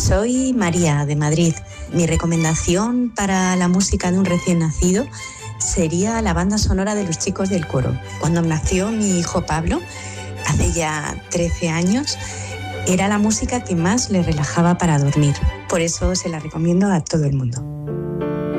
Soy María, de Madrid. Mi recomendación para la música de un recién nacido sería la banda sonora de Los Chicos del Coro. Cuando nació mi hijo Pablo, hace ya 13 años, era la música que más le relajaba para dormir. Por eso se la recomiendo a todo el mundo.